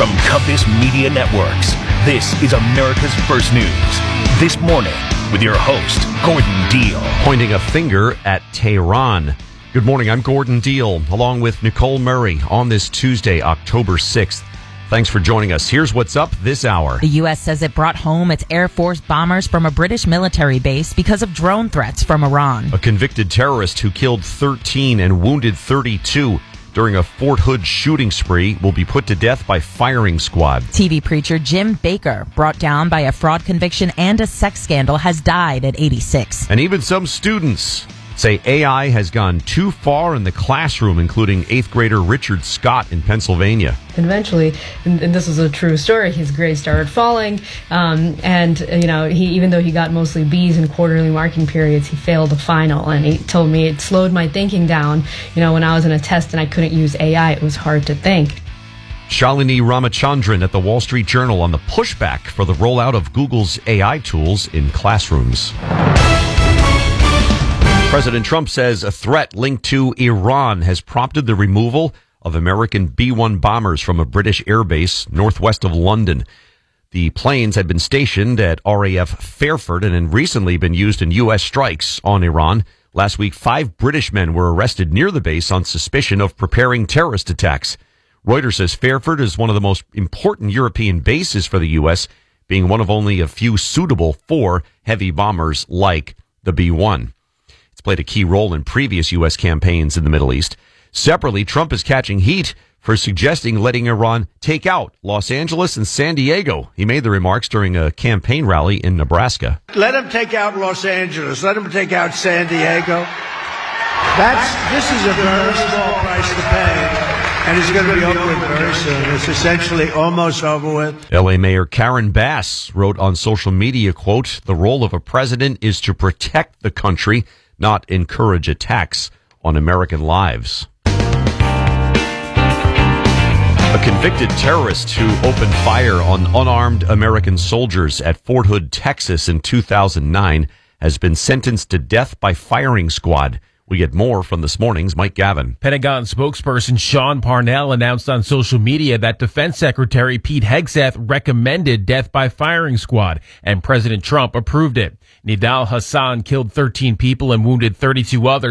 From Compass Media Networks, this is America's First News. This morning, with your host, Gordon Deal. Pointing a finger at Tehran. Good morning, I'm Gordon Deal, along with Nicole Murray on this Tuesday, October 6th. Thanks for joining us. Here's what's up this hour. The U.S. says it brought home its Air Force bombers from a British military base because of drone threats from Iran. A convicted terrorist who killed 13 and wounded 32 during a Fort Hood shooting spree will be put to death by firing squad. TV preacher Jim Baker, brought down by a fraud conviction and a sex scandal, has died at 86. And even some students say AI has gone too far in the classroom, including 8th grader Richard Scott in Pennsylvania. Eventually, and this is a true story, his grades started falling, even though he got mostly B's in quarterly marking periods, he failed the final, and he told me it slowed my thinking down. When I was in a test and I couldn't use AI, it was hard to think. Shalini Ramachandran at the Wall Street Journal on the pushback for the rollout of Google's AI tools in classrooms. President Trump says a threat linked to Iran has prompted the removal of American B-1 bombers from a British airbase northwest of London. The planes had been stationed at RAF Fairford and had recently been used in U.S. strikes on Iran. Last week, 5 British men were arrested near the base on suspicion of preparing terrorist attacks. Reuters says Fairford is one of the most important European bases for the U.S., being one of only a few suitable for heavy bombers like the B-1. It's played a key role in previous U.S. campaigns in the Middle East. Separately, Trump is catching heat for suggesting letting Iran take out Los Angeles and San Diego. He made the remarks during a campaign rally in Nebraska. Let him take out Los Angeles. Let him take out San Diego. This is a very small price to pay, and it's going to be over with very soon. It's essentially almost over with. L.A. Mayor Karen Bass wrote on social media, quote, "The role of a president is to protect the country, not encourage attacks on American lives." A convicted terrorist who opened fire on unarmed American soldiers at Fort Hood, Texas in 2009 has been sentenced to death by firing squad. We get more from this morning's Mike Gavin. Pentagon spokesperson Sean Parnell announced on social media that Defense Secretary Pete Hegseth recommended death by firing squad, and President Trump approved it. Nidal Hassan killed 13 people and wounded 32 others.